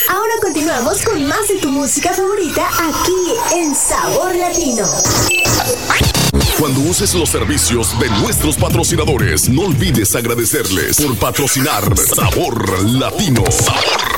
Ahora continuamos con más de tu música favorita aquí en Sabor Latino. Cuando uses los servicios de nuestros patrocinadores, no olvides agradecerles por patrocinar Sabor Latino. Sabor